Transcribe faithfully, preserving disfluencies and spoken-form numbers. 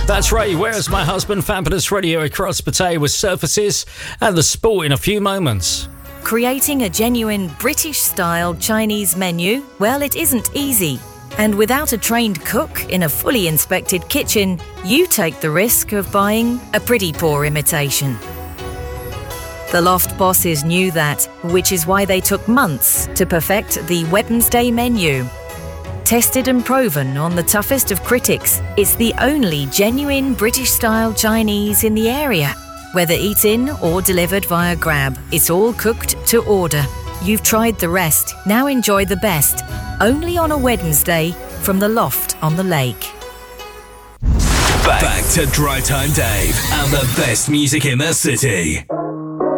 That's right, Where's My Husband? Fabulous Radio across Pate with Surfaces and the sport in a few moments. Creating a genuine British-style Chinese menu? Well, it isn't easy. And without a trained cook in a fully inspected kitchen, you take the risk of buying a pretty poor imitation. The Loft bosses knew that, which is why they took months to perfect the Wednesday menu. Tested and proven on the toughest of critics, it's the only genuine British-style Chinese in the area. Whether eat-in or delivered via Grab, it's all cooked to order. You've tried the rest, now enjoy the best. Only on a Wednesday from the Loft on the Lake. Back, Back to Drive Time Dave and the best music in the city.